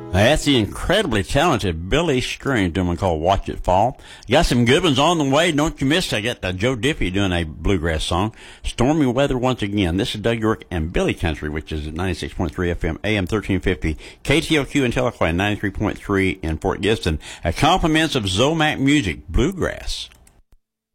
That's the incredibly talented Billy Strange doing one called Watch It Fall. You got some good ones on the way. Don't you miss it. I got Joe Diffie doing a bluegrass song. Stormy weather once again. This is Doug York and Billy Country, which is at 96.3 FM, AM 1350, KTLQ in Tahlequah, 93.3 in Fort Gibson. Compliments of Zomac Music, Bluegrass.